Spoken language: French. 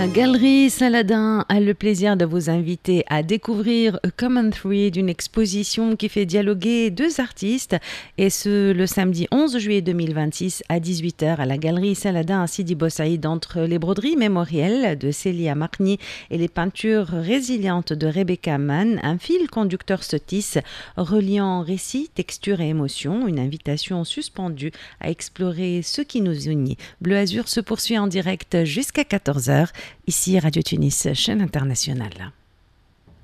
Galerie Saladin a le plaisir de vous inviter à découvrir A Common Thread, une exposition qui fait dialoguer deux artistes, et ce le samedi 11 juillet 2026 à 18h à la Galerie Saladin à Sidi Bou Saïd, entre les broderies mémorielles de Célia Marni et les peintures résilientes de Rebecca Mann. Un fil conducteur se tisse, reliant récit, texture et émotion, une invitation suspendue à explorer ce qui nous unit. Bleu Azur se poursuit en direct jusqu'à 14h. Ici Radio Tunis, chaîne internationale.